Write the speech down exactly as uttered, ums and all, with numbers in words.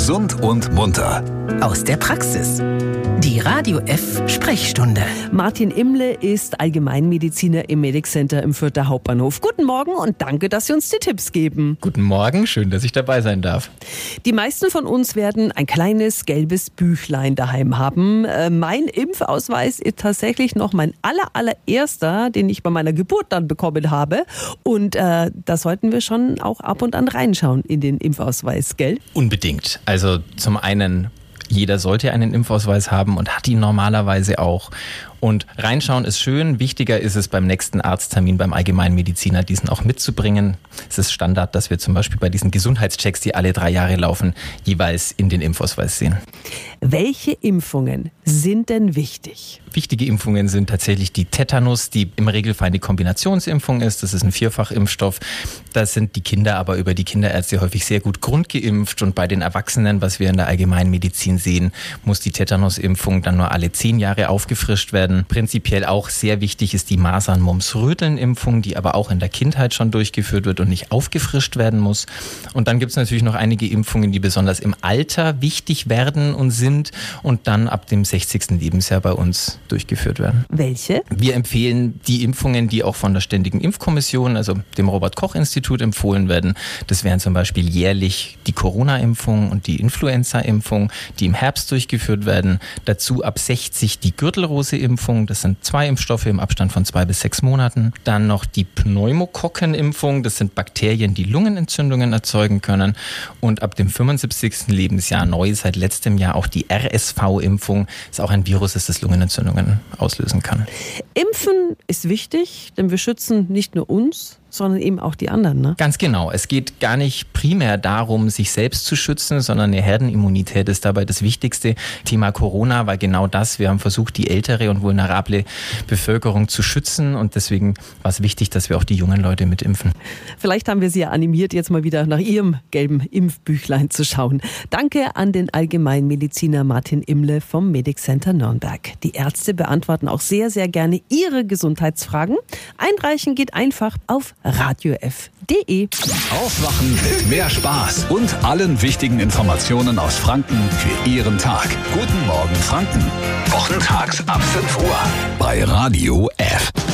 Gesund und munter. Aus der Praxis. Die Radio F Sprechstunde. Martin Imle ist Allgemeinmediziner im Medic Center im Fürther Hauptbahnhof. Guten Morgen und danke, dass Sie uns die Tipps geben. Guten Morgen, schön, dass ich dabei sein darf. Die meisten von uns werden ein kleines gelbes Büchlein daheim haben. Äh, mein Impfausweis ist tatsächlich noch mein aller, allererster, den ich bei meiner Geburt dann bekommen habe. Und äh, da sollten wir schon auch ab und an reinschauen in den Impfausweis, gell? Unbedingt. Also zum einen, jeder sollte einen Impfausweis haben und hat ihn normalerweise auch. Und reinschauen ist schön, wichtiger ist es beim nächsten Arzttermin beim Allgemeinmediziner, diesen auch mitzubringen. Es ist Standard, dass wir zum Beispiel bei diesen Gesundheitschecks, die alle drei Jahre laufen, jeweils in den Impfausweis sehen. Welche Impfungen sind denn wichtig? Wichtige Impfungen sind tatsächlich die Tetanus, die im Regelfall eine Kombinationsimpfung ist. Das ist ein Vierfachimpfstoff. Da sind die Kinder aber über die Kinderärzte häufig sehr gut grundgeimpft. Und bei den Erwachsenen, was wir in der Allgemeinmedizin sehen, muss die Tetanusimpfung dann nur alle zehn Jahre aufgefrischt werden. Prinzipiell auch sehr wichtig ist die Masern-Mumps-Röteln-Impfung, die aber auch in der Kindheit schon durchgeführt wird und nicht aufgefrischt werden muss. Und dann gibt es natürlich noch einige Impfungen, die besonders im Alter wichtig werden und sind und dann ab dem sechzigsten Lebensjahr bei uns durchgeführt werden. Welche? Wir empfehlen die Impfungen, die auch von der Ständigen Impfkommission, also dem Robert-Koch-Institut, empfohlen werden. Das wären zum Beispiel jährlich die Corona-Impfung und die Influenza-Impfung, die im Herbst durchgeführt werden. Dazu ab sechzig die Gürtelrose-Impfung. Das sind zwei Impfstoffe im Abstand von zwei bis sechs Monaten. Dann noch die Pneumokokken-Impfung. Das sind Bakterien, die Lungenentzündungen erzeugen können. Und ab dem fünfundsiebzigsten Lebensjahr neu seit letztem Jahr auch die R S V-Impfung. Das ist auch ein Virus, das das Lungenentzündungen auslösen kann. Impfen ist wichtig, denn wir schützen nicht nur uns, sondern eben auch die anderen, ne? Ganz genau. Es geht gar nicht primär darum, sich selbst zu schützen, sondern eine Herdenimmunität ist dabei das wichtigste. Thema Corona war genau das. Wir haben versucht, die ältere und vulnerable Bevölkerung zu schützen und deswegen war es wichtig, dass wir auch die jungen Leute mitimpfen. Vielleicht haben wir Sie ja animiert, jetzt mal wieder nach Ihrem gelben Impfbüchlein zu schauen. Danke an den Allgemeinmediziner Martin Imle vom Medic Center Nürnberg. Die Ärzte beantworten auch sehr, sehr gerne Ihre Gesundheitsfragen. Einreichen geht einfach auf radio f punkt de. Aufwachen mit mehr Spaß und allen wichtigen Informationen aus Franken für Ihren Tag. Guten Morgen Franken. Wochentags ab fünf Uhr bei Radio F.